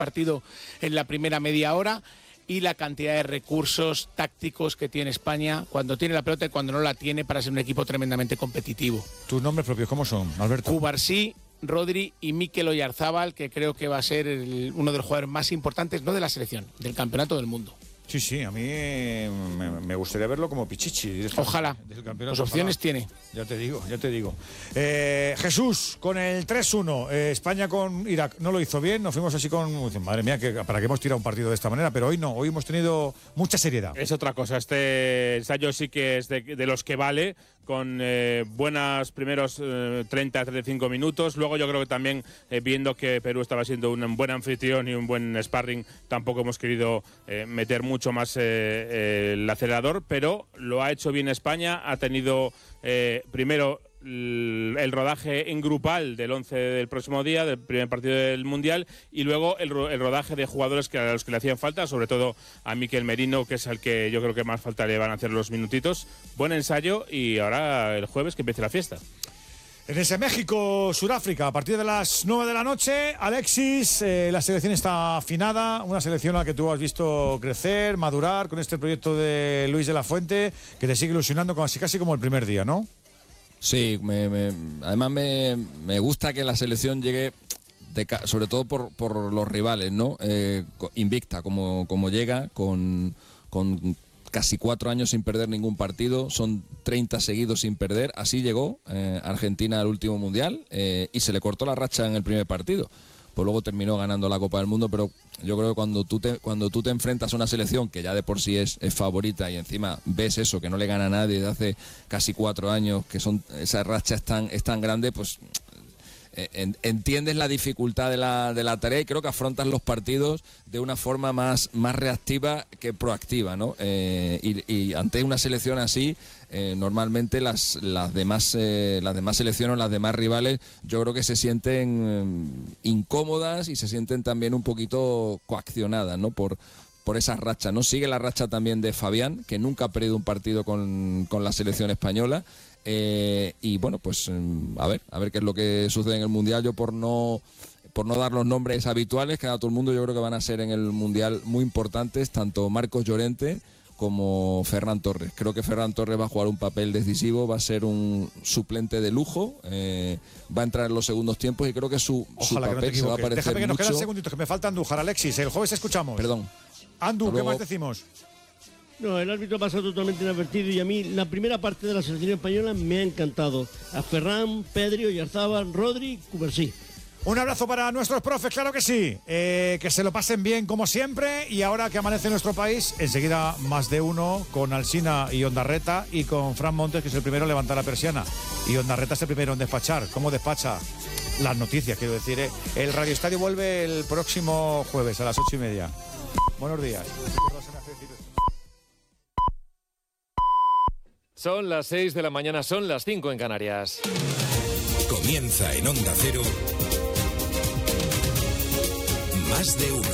partido en la primera media hora, y la cantidad de recursos tácticos que tiene España cuando tiene la pelota y cuando no la tiene, para ser un equipo tremendamente competitivo. ¿Tus nombres propios cómo son, Alberto? Cubarsí, Rodri y Mikel Oyarzábal, que creo que va a ser uno de los jugadores más importantes, no de la selección, del campeonato del mundo. Sí, a mí me gustaría verlo como Pichichi. Ojalá, las opciones tiene. Ya te digo. Jesús, con el 3-1, España con Irak no lo hizo bien, nos fuimos así con... Madre mía, ¿para qué hemos tirado un partido de esta manera? Pero hoy no, hoy hemos tenido mucha seriedad. Es otra cosa, este ensayo sí que es de los que vale, con buenos primeros 30-35 minutos. Luego yo creo que también, viendo que Perú estaba siendo un buen anfitrión y un buen sparring, tampoco hemos querido meter mucho más el acelerador, pero lo ha hecho bien España. Ha tenido primero el rodaje en grupal del 11 del próximo día, del primer partido del Mundial, y luego el rodaje de jugadores a los que le hacían falta, sobre todo a Mikel Merino, que es el que yo creo que más falta le van a hacer los minutitos. Buen ensayo, y ahora el jueves que empiece la fiesta. En ese México-Suráfrica, a partir de las 9 de la noche, Alexis, la selección está afinada, una selección a la que tú has visto crecer, madurar con este proyecto de Luis de la Fuente, que te sigue ilusionando casi como el primer día, ¿no? Sí, además me gusta que la selección llegue, sobre todo por los rivales, ¿no? Invicta, como llega, con casi 4 años sin perder ningún partido, son 30 seguidos sin perder. Así llegó Argentina al último Mundial, y se le cortó la racha en el primer partido. Pues luego terminó ganando la Copa del Mundo, pero yo creo que cuando tú te enfrentas a una selección que ya de por sí es favorita, y encima ves eso, que no le gana a nadie desde hace casi 4 años, que esa racha es tan grande, pues entiendes la dificultad de la tarea, y creo que afrontas los partidos de una forma más reactiva que proactiva, ¿no? Y ante una selección así, normalmente las demás selecciones, las demás rivales, yo creo que se sienten incómodas y se sienten también un poquito coaccionadas, ¿no? Por esa racha, ¿no? Sigue la racha también de Fabián, que nunca ha perdido un partido con la selección española. Y bueno, pues a ver qué es lo que sucede en el Mundial. Yo por no dar los nombres habituales que da todo el mundo, yo creo que van a ser en el Mundial muy importantes tanto Marcos Llorente como Ferran Torres. Creo que Ferran Torres va a jugar un papel decisivo, va a ser un suplente de lujo, va a entrar en los segundos tiempos, y creo que su papel se va a parecer mucho. Déjame que nos quedan segunditos, que me falta Andújar. Alexis, el jueves escuchamos. Perdón. Andu, ¿qué más decimos? No, el árbitro ha pasado totalmente inadvertido, y a mí la primera parte de la selección española me ha encantado. A Ferran, Pedri, Oyarzábal, Rodri, Cubarsí. Un abrazo para nuestros profes, claro que sí. Que se lo pasen bien como siempre. Y ahora que amanece nuestro país, enseguida más de uno con Alsina y Ondarreta, y con Fran Montes, que es el primero en levantar la persiana. Y Ondarreta es el primero en despachar. ¿Cómo despacha las noticias, quiero decir? El Radio Estadio vuelve el próximo jueves a las 8:30. Buenos días. Son las 6 de la mañana, son las 5 en Canarias. Comienza en Onda Cero Más de Uno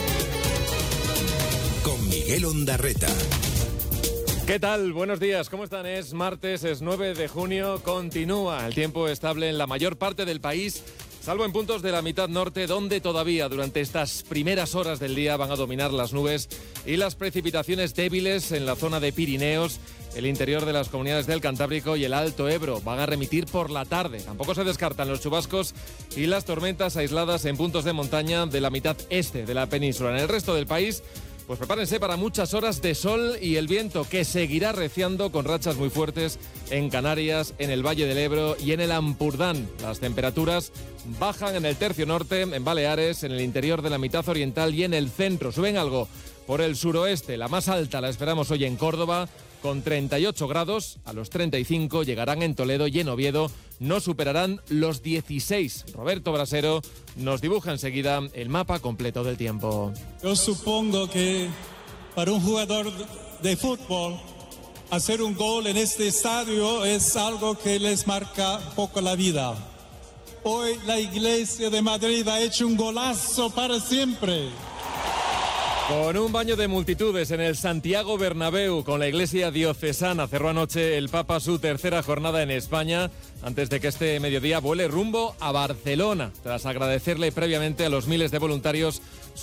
con Miguel Ondarreta. ¿Qué tal? Buenos días, ¿cómo están? Es martes, es 9 de junio, continúa el tiempo estable en la mayor parte del país, salvo en puntos de la mitad norte, donde todavía durante estas primeras horas del día van a dominar las nubes y las precipitaciones débiles en la zona de Pirineos, el interior de las comunidades del Cantábrico y el Alto Ebro. Van a remitir por la tarde. Tampoco se descartan los chubascos y las tormentas aisladas en puntos de montaña de la mitad este de la península. En el resto del país, pues prepárense para muchas horas de sol y el viento, que seguirá reciando con rachas muy fuertes en Canarias, en el Valle del Ebro y en el Ampurdán. Las temperaturas bajan en el tercio norte, en Baleares, en el interior de la mitad oriental y en el centro. Suben algo por el suroeste. La más alta la esperamos hoy en Córdoba, con 38 grados. A los 35 llegarán en Toledo y en Oviedo no superarán los 16. Roberto Brasero nos dibuja enseguida el mapa completo del tiempo. Yo supongo que para un jugador de fútbol, hacer un gol en este estadio es algo que les marca un poco la vida. Hoy la Iglesia de Madrid ha hecho un golazo para siempre. Con un baño de multitudes en el Santiago Bernabéu, con la iglesia diocesana, cerró anoche el Papa su tercera jornada en España, antes de que este mediodía vuele rumbo a Barcelona, tras agradecerle previamente a los miles de voluntarios